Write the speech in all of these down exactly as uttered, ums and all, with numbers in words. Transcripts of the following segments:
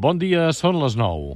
Bon dia, són les nou.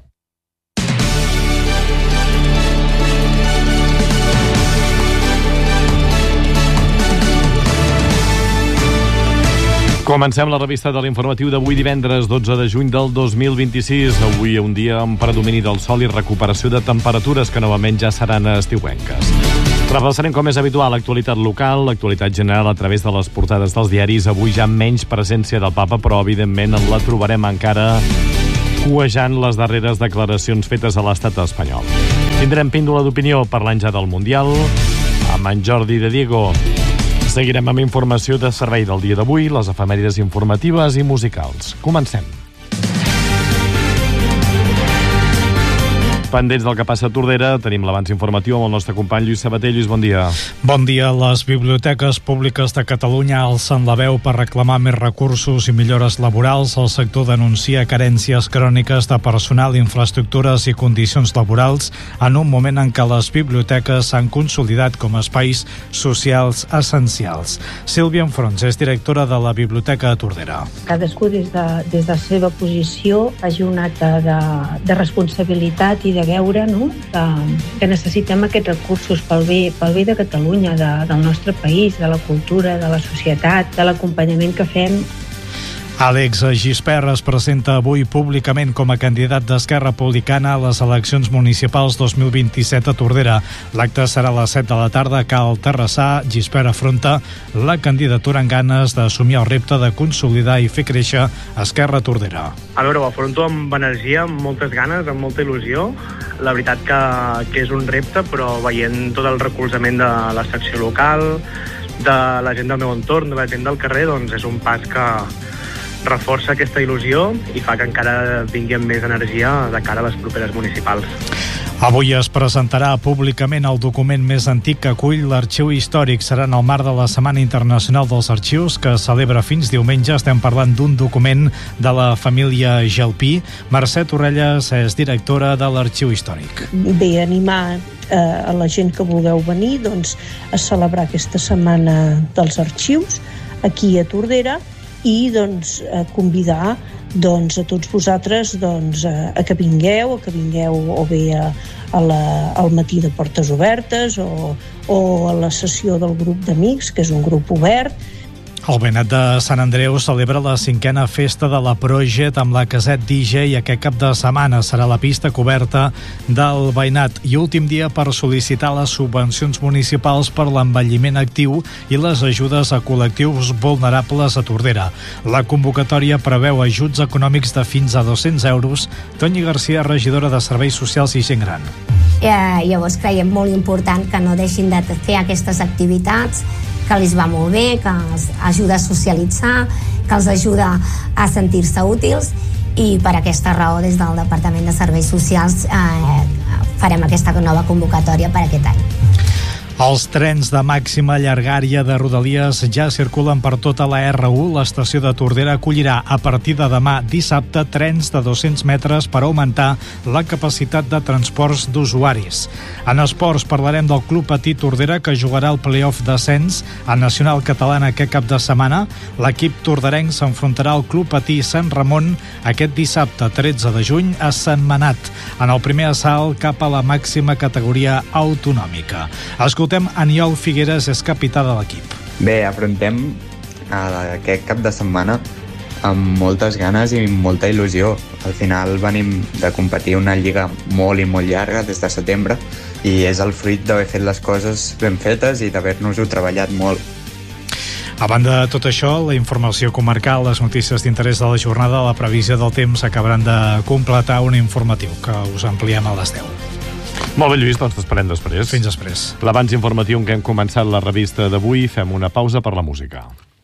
Comencem la revista de l'informatiu d'avui divendres dotze de juny del dos mil vint-i-sis. Avui un dia amb predomini del sol i recuperació de temperatures que novament ja seran estiuenques. Repassarem com és habitual l'actualitat local, l'actualitat general a través de les portades dels diaris. Avui ja amb menys presència del papa, però evidentment la trobarem encara cuejant les darreres declaracions fetes a l'estat espanyol. Tindrem píndola d'opinió parlant ja del Mundial amb en Jordi de Diego. Seguirem amb informació de servei del dia d'avui, les efemèrides informatives i musicals. Comencem. Pendents del que passa a Tordera, tenim l'abans informatiu amb el nostre company Lluís Sabater. Lluís, bon dia. Bon dia. Les biblioteques públiques de Catalunya alcen la veu per reclamar més recursos i millores laborals. El sector denuncia carències cròniques de personal, infraestructures i condicions laborals en un moment en què les biblioteques s'han consolidat com a espais socials essencials. Sílvia Enfrons és directora de la Biblioteca de Tordera. Cadascú des de, des de la seva posició faci un acte de, de responsabilitat i de veure, no?, que, que necessitem aquests recursos pel bé, pel bé de Catalunya, de, del nostre país, de la cultura, de la societat, de l'acompanyament que fem. Àlex Gispert es presenta avui públicament com a candidat d'Esquerra Republicana a les eleccions municipals dos mil vint-i-set a Tordera. L'acte serà a les set de la tarda a Cal Terrassà. Gispert afronta la candidatura amb ganes d'assumir el repte de consolidar i fer créixer Esquerra Tordera. A veure, ho afronto amb energia, amb moltes ganes, amb molta il·lusió. La veritat que, que és un repte, però veient tot el recolzament de la secció local, de la gent del meu entorn, de la gent del carrer, doncs és un pas que reforça aquesta il·lusió i fa que encara tinguem més energia de cara a les properes municipals. Avui es presentarà públicament el document més antic que acull l'Arxiu Històric. Serà en el marc de la Setmana Internacional dels Arxius, que celebra fins diumenge. Estem parlant d'un document de la família Gelpí. Mercè Torrelles és directora de l'Arxiu Històric. Bé, animar eh, a la gent que vulgueu venir, doncs, a celebrar aquesta Setmana dels Arxius aquí a Tordera i doncs, a convidar doncs, a tots vosaltres doncs, a, a que vingueu, a que vingueu o bé a, a la, al matí de portes obertes o, o a la sessió del grup d'amics, que és un grup obert. El Veïnat de Sant Andreu celebra la cinquena festa de la Proget amb la Caset D J i aquest cap de setmana serà la pista coberta del Veïnat i últim dia per sol·licitar les subvencions municipals per l'envelliment actiu i les ajudes a col·lectius vulnerables a Tordera. La convocatòria preveu ajuts econòmics de fins a dos-cents euros. Toni Garcia, regidora de Serveis Socials i Gent Gran. Eh, llavors creiem molt important que no deixin de fer aquestes activitats, que els va molt bé, que els ajuda a socialitzar, que els ajuda a sentir-se útils i per aquesta raó des del Departament de Serveis Socials eh, farem aquesta nova convocatòria per aquest any. Els trens de màxima llargària de Rodalies ja circulen per tota la erra u. L'estació de Tordera acollirà a partir de demà dissabte trens de dos-cents metres per augmentar la capacitat de transports d'usuaris. En esports parlarem del Club Patí Tordera, que jugarà el play-off d'ascens a Nacional Catalana aquest cap de setmana. L'equip torderenc s'enfrontarà al Club Patí Sant Ramon aquest dissabte tretze de juny a Sentmenat, en el primer assalt cap a la màxima categoria autonòmica. Escoltem Aniol Figueres, és capità de l'equip. Bé, afrontem aquest cap de setmana amb moltes ganes i molta il·lusió. Al final venim de competir una lliga molt i molt llarga des de setembre i és el fruit d'haver fet les coses ben fetes i d'haver-nos-ho treballat molt. A banda de tot això, la informació comarcal, les notícies d'interès de la jornada, la previsió del temps acabaran de completar un informatiu que us ampliem a les deu. Molt bé, Lluís, doncs t'esperem després. Fins després. L'abans informatiu en què hem començat la revista d'avui, fem una pausa per la música.